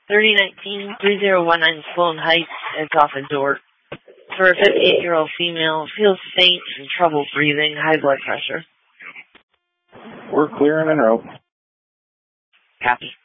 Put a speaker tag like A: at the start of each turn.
A: 3019-3019 Sloan Heights at Coffin Door. For a 58-year-old female, feels faint and trouble breathing, high blood pressure.
B: We're clearing en route.
A: Copy.